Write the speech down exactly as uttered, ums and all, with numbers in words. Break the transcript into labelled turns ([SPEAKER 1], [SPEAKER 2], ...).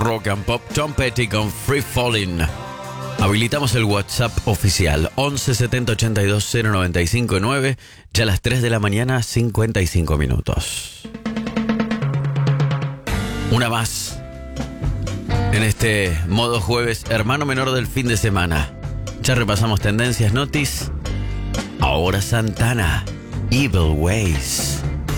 [SPEAKER 1] Rock and Pop, Tom Petty con Free Falling. Habilitamos el WhatsApp oficial once setenta ochenta y dos cero noventa y cinco nueve, ya a las tres de la mañana, cincuenta y cinco minutos. Una más en este modo jueves, hermano menor del fin de semana. Ya repasamos tendencias, notis. Ahora Santana, Evil Ways.